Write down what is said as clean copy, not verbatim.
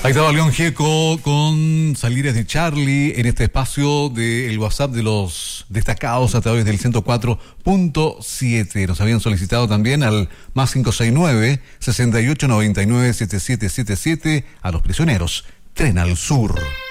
Ahí estaba León Gieco con Salires de Charlie en este espacio del WhatsApp de los destacados a través del 104.7. Nos habían solicitado también al más 569-6899-7777 a los prisioneros. Tren al Sur.